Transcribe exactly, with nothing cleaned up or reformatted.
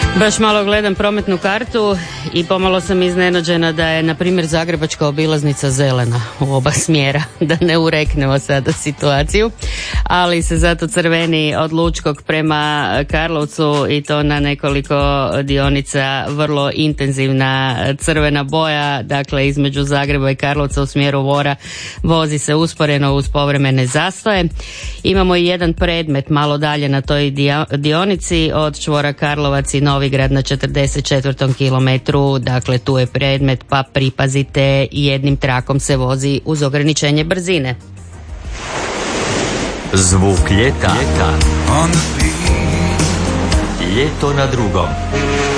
Baš malo gledam prometnu kartu i pomalo sam iznenađena da je, na primjer, zagrebačka obilaznica zelena u oba smjera, da ne ureknemo sada situaciju, ali se zato crveni od Lučkog prema Karlovcu i to na nekoliko dionica, vrlo intenzivna crvena boja, dakle između Zagreba i Karlovca u smjeru Vora vozi se usporeno uz povremene zastoje. Imamo i jedan predmet malo dalje na toj dionici od čvora Karlovac i Novigrad na četrdeset četvrtom kilometru, dakle tu je predmet, pa pripazite, jednim trakom se vozi uz ograničenje brzine. Zvuk ljeta. Ljeta. Ljeto na drugom.